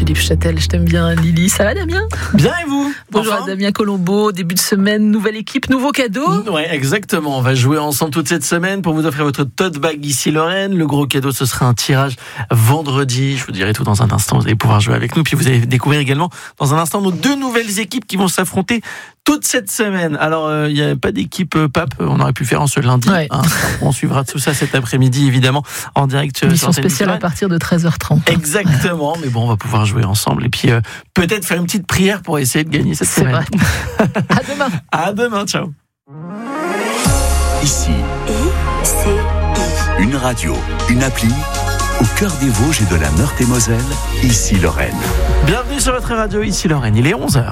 Philippe Châtel, je t'aime bien. Lily, ça va Damien ? Bien et vous ? Bonjour à Damien Colombo, début de semaine, nouvelle équipe, nouveau cadeau. Ouais, exactement. On va jouer ensemble toute cette semaine pour vous offrir votre tote bag ici Lorraine. Le gros cadeau, ce sera un tirage vendredi. Je vous dirai tout dans un instant. Vous allez pouvoir jouer avec nous. Puis vous allez découvrir également dans un instant nos 2 nouvelles équipes qui vont s'affronter toute cette semaine. Alors, il n'y a pas d'équipe PAP. On aurait pu faire en ce lundi. Ouais. On suivra tout ça cet après-midi, évidemment, en direct. Émission spéciale à partir de 13h30. Exactement. Mais bon, on va pouvoir jouer ensemble. Et puis, peut-être faire une petite prière pour essayer de gagner cette semaine. C'est vrai. À demain. À demain, ciao. Ici, une radio, une appli, au cœur des Vosges et de la Meurthe-et-Moselle, ici Lorraine. Bienvenue sur votre radio, ici Lorraine, il est 11h.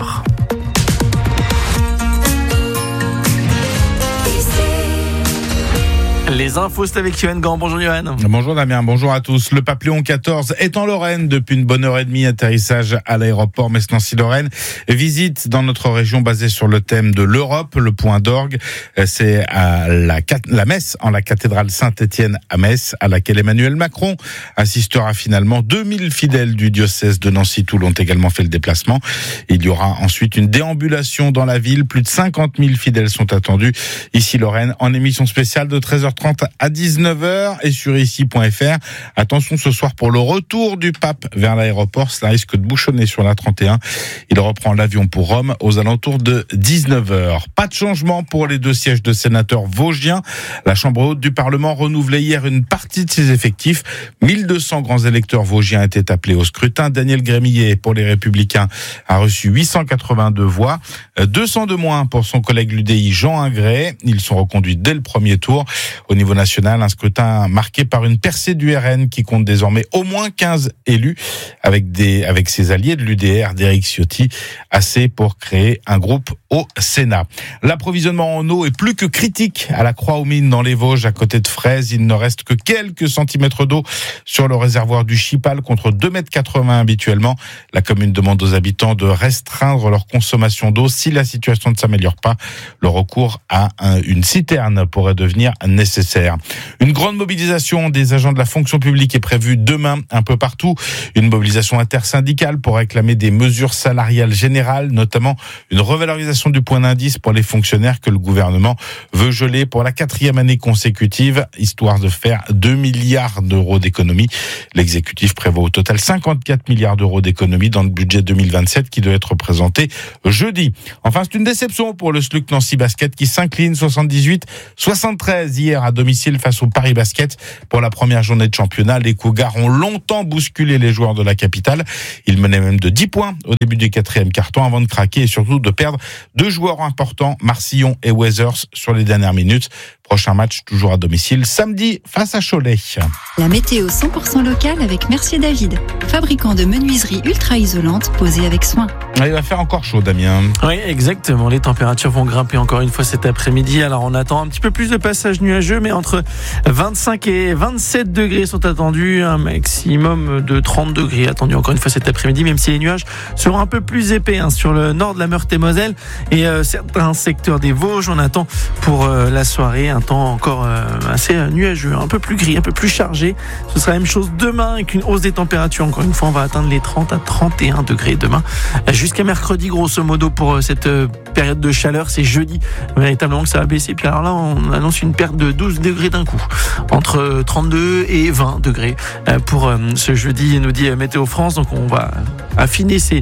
Les infos, c'est avec Yoann Gant. Bonjour Yoann. Bonjour Damien, bonjour à tous. Le pape Léon XIV est en Lorraine depuis une bonne heure et demie. Atterrissage à l'aéroport Metz-Nancy-Lorraine. Visite dans notre région basée sur le thème de l'Europe. Le point d'orgue, c'est à la messe en la cathédrale Saint-Étienne à Metz, à laquelle Emmanuel Macron assistera finalement. 2000 fidèles du diocèse de Nancy-Toul ont également fait le déplacement. Il y aura ensuite une déambulation dans la ville. Plus de 50 000 fidèles sont attendus ici Lorraine en émission spéciale de 13h30 à 19h et sur ici.fr. Attention ce soir pour le retour du pape vers l'aéroport. Cela risque de bouchonner sur la 31. Il reprend l'avion pour Rome aux alentours de 19h. Pas de changement pour les 2 sièges de sénateurs vosgiens. La Chambre haute du Parlement renouvelait hier une partie de ses effectifs. 1200 grands électeurs vosgiens étaient appelés au scrutin. Daniel Grémillet, pour les Républicains, a reçu 882 voix. 200 de moins pour son collègue l'UDI Jean Ingray. Ils sont reconduits dès le premier tour. Au niveau national, un scrutin marqué par une percée du RN qui compte désormais au moins 15 élus avec ses alliés de l'UDR d'Éric Ciotti, assez pour créer un groupe au Sénat. L'approvisionnement en eau est plus que critique à la Croix-aux-Mines dans les Vosges, à côté de Fraise. Il ne reste que quelques centimètres d'eau sur le réservoir du Chipal contre 2,80 m habituellement. La commune demande aux habitants de restreindre leur consommation d'eau. Si la situation ne s'améliore pas, le recours à une citerne pourrait devenir nécessaire. Une grande mobilisation des agents de la fonction publique est prévue demain un peu partout. Une mobilisation intersyndicale pour réclamer des mesures salariales générales, notamment une revalorisation du point d'indice pour les fonctionnaires que le gouvernement veut geler pour la 4e année consécutive, histoire de faire 2 milliards d'euros d'économies. L'exécutif prévoit au total 54 milliards d'euros d'économies dans le budget 2027 qui doit être présenté jeudi. Enfin, c'est une déception pour le SLUC Nancy Basket qui s'incline 78-73 hier à domicile face au Paris Basket pour la première journée de championnat. Les Cougars ont longtemps bousculé les joueurs de la capitale. Ils menaient même de 10 points au début du 4e quart-temps avant de craquer et surtout de perdre 2 joueurs importants, Marcillon et Weathers, sur les dernières minutes. Prochain match toujours à domicile, samedi face à Cholet. La météo 100% locale avec Mercier David, fabricant de menuiseries ultra isolantes posées avec soin. Il va faire encore chaud, Damien. Oui, exactement. Les températures vont grimper encore une fois cet après-midi. Alors on attend un petit peu plus de passages nuageux, mais entre 25 et 27 degrés sont attendus. Un maximum de 30 degrés attendu encore une fois cet après-midi, même si les nuages seront un peu plus épais sur le nord de la Meurthe-et-Moselle et certains secteurs des Vosges. On attend pour la soirée un temps encore assez nuageux, un peu plus gris, un peu plus chargé. Ce sera la même chose demain avec une hausse des températures. Encore une fois, on va atteindre les 30 à 31 degrés demain. Jusqu'à mercredi, grosso modo, pour cette période de chaleur. C'est jeudi, véritablement, que ça va baisser. Puis alors là, on annonce une perte de 12 degrés d'un coup. Entre 32 et 20 degrés pour ce jeudi, nous dit Météo France. Donc on va affiner ces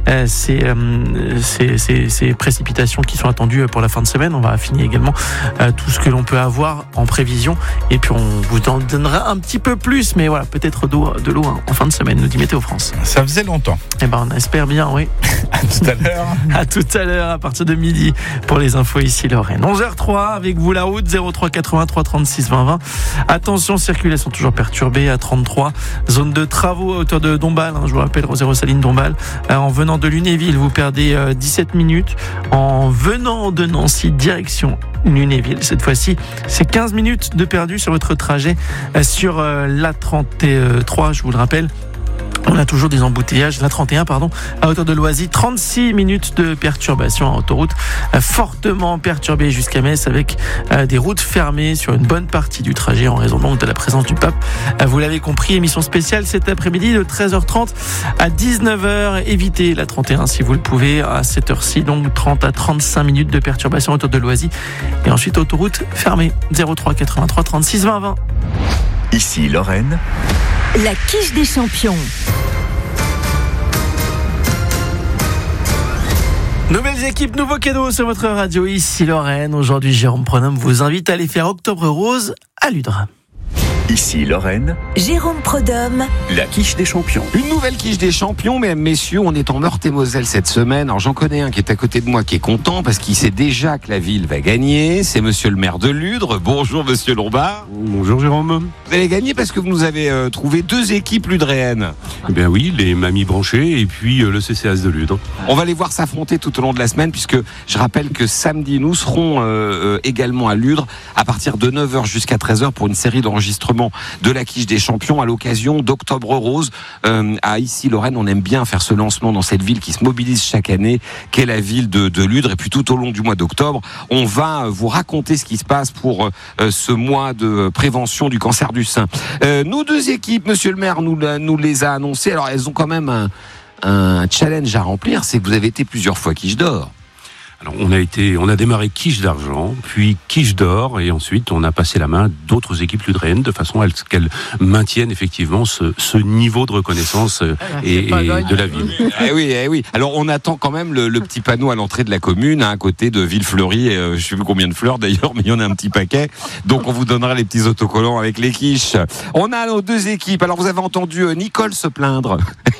précipitations qui sont attendues pour la fin de semaine. On va affiner également tout ce que l'on peut avoir en prévision. Et puis on vous en donnera un petit peu plus. Mais voilà, peut-être de l'eau en fin de semaine, nous dit Météo France. Ça faisait longtemps. Eh ben, on espère bien, oui. À tout à l'heure. À tout à l'heure, à partir de midi, pour les infos ici Lorraine. 11h03, avec vous la route, 03 83 36 20 20. Attention, circulation toujours perturbée à 33. Zone de travaux à hauteur de Dombasle, je vous rappelle, Rosero Saline Dombasle. En venant de Lunéville, vous perdez 17 minutes. En venant de Nancy, direction Lunéville, cette fois-ci, c'est 15 minutes de perdu sur votre trajet sur l'A33, je vous le rappelle. On a toujours des embouteillages, la 31 à hauteur de Loisy, 36 minutes de perturbation en autoroute, fortement perturbée jusqu'à Metz avec des routes fermées sur une bonne partie du trajet en raison donc de la présence du pape. Vous l'avez compris, émission spéciale cet après-midi de 13h30 à 19h. Évitez la 31 si vous le pouvez à cette heure-ci, donc 30 à 35 minutes de perturbation autour de Loisy et ensuite autoroute fermée 03 83 36 20 20. Ici Lorraine. La quiche des champions. Nouvelles équipes, nouveaux cadeaux sur votre radio. Ici Lorraine. Aujourd'hui, Jérôme Pronhomme vous invite à aller faire Octobre Rose à Ludre. Ici Lorraine. Jérôme Prodhomme. La quiche des champions. Une nouvelle quiche des champions, mesdames, messieurs, on est en Meurthe-et-Moselle cette semaine. Alors j'en connais un qui est à côté de moi qui est content parce qu'il sait déjà que la ville va gagner. C'est monsieur le maire de Ludre. Bonjour monsieur Lombard. Bonjour Jérôme. Vous allez gagner parce que vous nous avez trouvé 2 équipes ludréennes. Eh bien oui, les Mamies Branchées et puis le CCAS de Ludre. On va les voir s'affronter tout au long de la semaine puisque je rappelle que samedi nous serons également à Ludre à partir de 9h jusqu'à 13h pour une série d'enregistrements de la quiche des champions à l'occasion d'Octobre Rose. À Ici Lorraine, on aime bien faire ce lancement dans cette ville qui se mobilise chaque année, qu'est la ville de Ludre. Et puis tout au long du mois d'octobre, on va vous raconter ce qui se passe pour ce mois de prévention du cancer du sein. Nos 2 équipes, monsieur le maire nous les a annoncées. Alors elles ont quand même un challenge à remplir, c'est que vous avez été plusieurs fois quiche d'or. Alors on a démarré quiche d'argent, puis quiche d'or, et ensuite on a passé la main à d'autres équipes ludréennes de façon à ce qu'elles maintiennent effectivement ce niveau de reconnaissance et de la ville. Eh oui. Alors on attend quand même le petit panneau à l'entrée de la commune, à côté de Villefleury. Je sais plus combien de fleurs d'ailleurs, mais il y en a un petit paquet. Donc on vous donnera les petits autocollants avec les quiches. On a nos 2 équipes. Alors vous avez entendu Nicole se plaindre.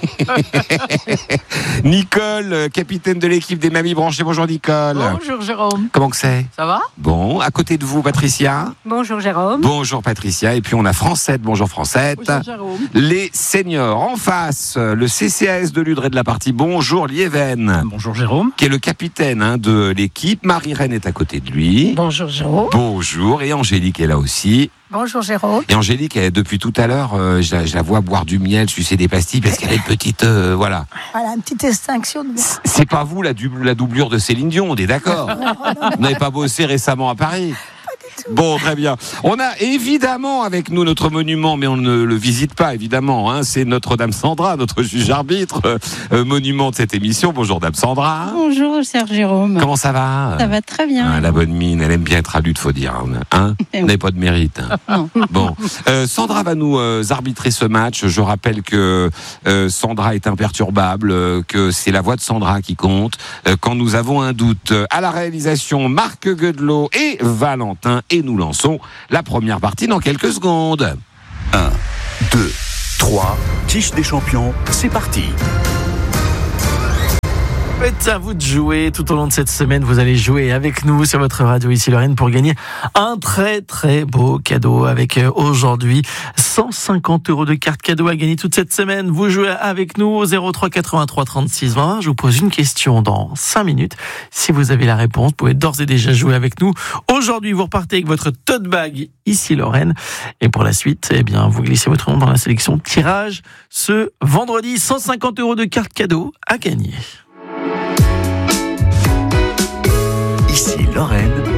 Nicole, capitaine de l'équipe des Mamies Branchées. Bonjour Nicole. Bonjour Jérôme. Comment que c'est ? Ça va ? Bon, à côté de vous, Patricia. Bonjour Jérôme. Bonjour Patricia. Et puis on a Francette. Bonjour Francette. Bonjour Jérôme. Les seniors. En face, le CCAS de Ludre et de la partie. Bonjour Lieven. Bonjour Jérôme. Qui est le capitaine de l'équipe. Marie-Reine est à côté de lui. Bonjour Jérôme. Bonjour. Et Angélique est là aussi. Bonjour Jérôme. Et Angélique, depuis tout à l'heure, je la vois boire du miel, sucer des pastilles parce qu'elle a une petite, voilà. Voilà, une petite extinction de... C'est pas vous la doublure de Céline Dion, on est d'accord. Vous n'avez pas bossé récemment à Paris? Bon, très bien. On a évidemment avec nous notre monument, mais on ne le visite pas évidemment. Hein. C'est Notre-Dame Sandra, notre juge arbitre, monument de cette émission. Bonjour Dame Sandra. Bonjour cher Jérôme. Comment ça va? Ça va très bien. La bonne mine, elle aime bien être à Ludre, faut dire. Hein, vous n'avez pas de mérite. Hein. Non. Bon, Sandra va nous arbitrer ce match. Je rappelle que Sandra est imperturbable, que c'est la voix de Sandra qui compte. Quand nous avons un doute, à la réalisation, Marc Guedelot et Valentin. Et nous lançons la première partie dans quelques secondes. 1, 2, 3, quiche des champions, c'est parti. C'est à vous de jouer tout au long de cette semaine. Vous allez jouer avec nous sur votre radio Ici Lorraine pour gagner un très très beau cadeau avec aujourd'hui 150 € de cartes cadeaux à gagner toute cette semaine. Vous jouez avec nous au 03 83 36 20. Je vous pose une question dans 5 minutes. Si vous avez la réponse, vous pouvez d'ores et déjà jouer avec nous. Aujourd'hui, vous repartez avec votre tote bag Ici Lorraine. Et pour la suite, eh bien, vous glissez votre nom dans la sélection tirage ce vendredi. 150 € de cartes cadeaux à gagner. Ici Lorraine.